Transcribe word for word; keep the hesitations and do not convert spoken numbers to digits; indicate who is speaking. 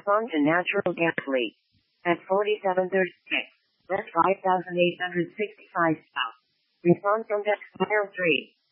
Speaker 1: Respond to natural gas leak. At forty-seven thirty-six, press five thousand eight hundred sixty-five stop. Respond from text file three.